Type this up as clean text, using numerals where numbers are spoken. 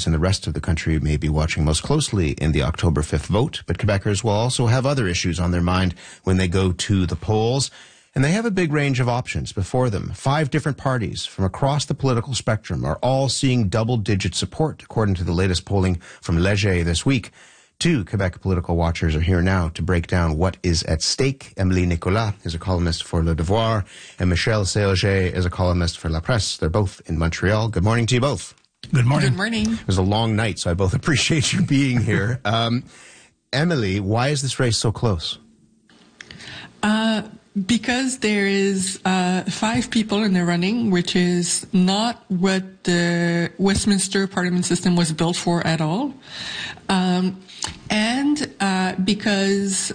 Canadians in the rest of the country may be watching most closely in the October 5th vote, but Quebecers will also have other issues on their mind when they go to the polls. And they have a big range of options before them. 5 different parties from across the political spectrum are all seeing double-digit support, according to the latest polling from Leger this week. 2 Quebec political watchers are here now to break down what is at stake. Emily Nicolas is a columnist for Le Devoir, and Michelle Séauger is a columnist for La Presse. They're both in Montreal. Good morning to you both. Good morning. Good morning. It was a long night, so I both appreciate you being here. Emily, why is this race so close? Because there is 5 people in the running, which is not what the Westminster Parliament system was built for at all. And because